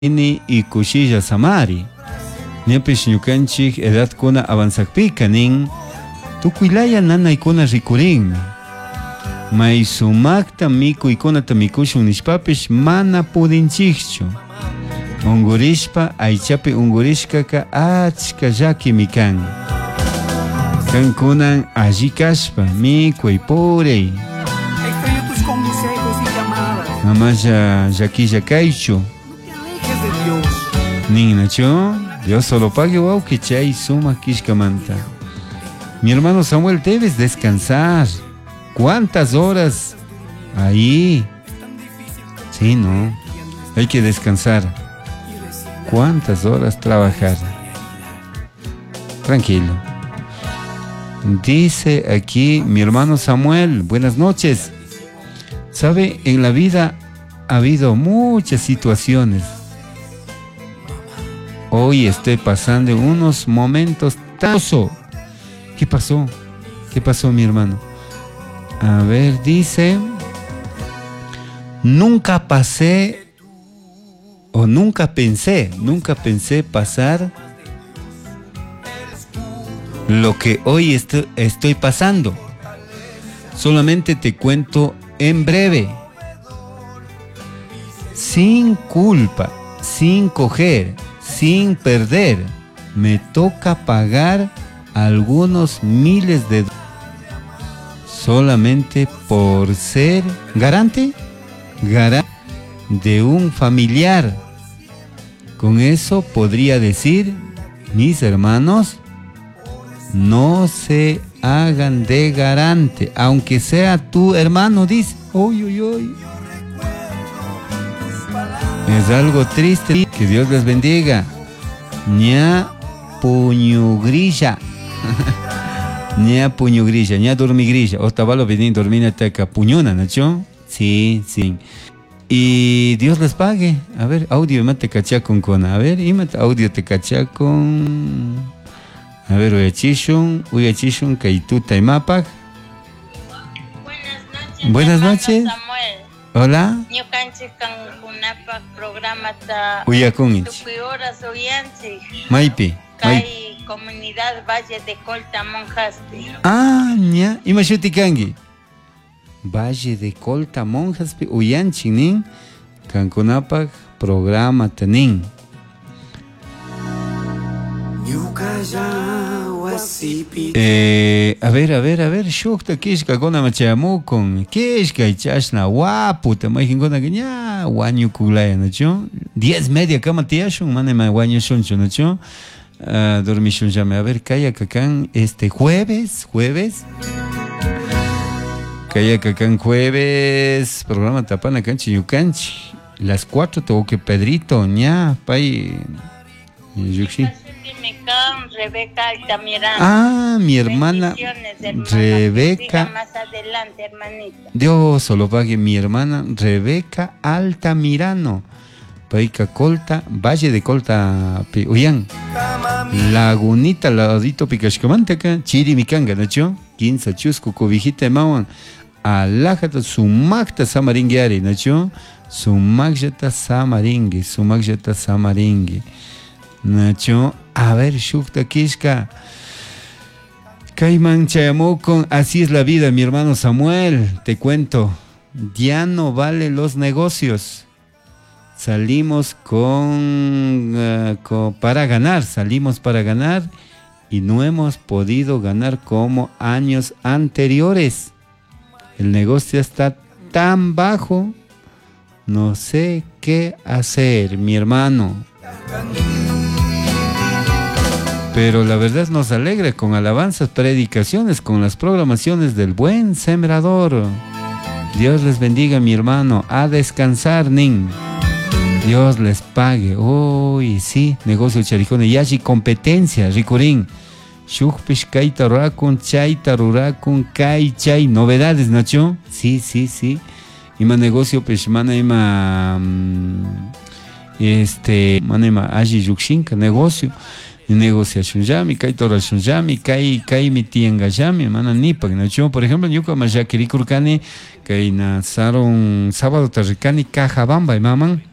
Ini y kushilla samari. Ñapish ñukanchik edad kuna avanzakpika nin tukuylaya nanaykuna rikurinmi. May sumakta mikuykunata mikushun nishpapish mana pudinchikchu. Ungurishpa aychapi ungurishkaka achka llakimi kan. Kankunan alli kashpa mikuy puray. Extraño tus consejos y llamadas. Amaya llakilla kaychu. De Dios. Ninacho, Dios solo pague wow que chay suma kishkamanta. Mi hermano Samuel, debes descansar. ¿Cuántas horas? Ahí. Sí, no. Hay que descansar. ¿Cuántas horas trabajar? Tranquilo. Dice aquí mi hermano Samuel, buenas noches. Sabe, en la vida ha habido muchas situaciones. Hoy estoy pasando unos momentos tazo. ¿Qué pasó? ¿Qué pasó, mi hermano? A ver, dice, nunca pensé pasar lo que hoy estoy pasando. Solamente te cuento en breve. Sin culpa, sin coger, sin perder, me toca pagar algunos miles de dólares solamente por ser garante de un familiar. Con eso podría decir, mis hermanos, no se hagan de garante, aunque sea tu hermano, dice. Uy, uy, uy. Es algo triste. Que Dios les bendiga. Ña puñugrilla. Ña puñugrilla, ña dormigrilla. Otavalo venir dormir hasta puñona, ¿no? Sí, sí. Y Dios les pague. A ver, audio mate cachá con. A ver, imate audio te cachá con. A ver, uyachishun, kaituta y mapak. Buenas noches. Buenas noches. Samuel. Hola. Ñukanchik kankunapak programata Uyakunich. tukuy horas uyanchik. Maipi. Kay comunidad Valle de Colta Monjaspi. Ah, ña. Imashuti kangi. Valle de Colta Monjaspi uyanchik nin. Kankunapak programata nin. A ver, shukta kishka gona machayamukun, kishka ichashna waputa maijingona ña wañu kuglaya, ¿no? 10:30 kama tiyashun, manema wañu shunchu, ¿no? Dormishun llame. A ver, kaya kakan jueves. Kaya kakan jueves, programa tapana canchi yukanchi. Las 4 tengo que Pedrito, ña, pay. Yuxi. Rebeca Altamirano. Ah, mi hermana Rebeca. Más adelante, hermanita. Dios solo pague mi hermana Rebeca Altamirano. Paica Colta, Valle de Colta, Uyán. Lagunita, ladito Picashcamante acá, Chirimicanga, ¿no? 15 chusco, cobijita de Mauan. Alájata, sumakta samaringueari, ¿no? Sumakjata samaringue. Nacho, a ver, shukta kishka. Kaiman chayamukon, así es la vida, mi hermano Samuel. Te cuento, ya no vale los negocios. Salimos para ganar y no hemos podido ganar como años anteriores. El negocio está tan bajo, no sé qué hacer, mi hermano. Pero la verdad nos alegra con alabanzas, predicaciones, con las programaciones del buen sembrador. Dios les bendiga, mi hermano. A descansar, nin. Dios les pague. Uy, sí, negocio charijone. Yashi competencia, ricurín. Shukpish kaita rurakun, chaita rurakun, kai chay. Novedades, ¿nacho? Sí. Ima negocio peshmana ima manema aji yukshinka negocio. Negociación llami, kai toración llami, kai mi tienga llami, mana nipak, ¿no? Por ejemplo, yo como ya querí kurkani, kai nazaron sábado tarricani, Cajabamba, y maman.